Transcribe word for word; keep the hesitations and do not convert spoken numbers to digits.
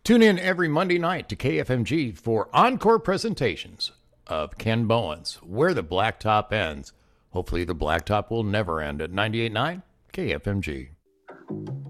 Tune in every Monday night to K F M G for encore presentations of Ken Bowen's Where the Blacktop Ends. Hopefully the blacktop will never end at ninety-eight point nine K F M G.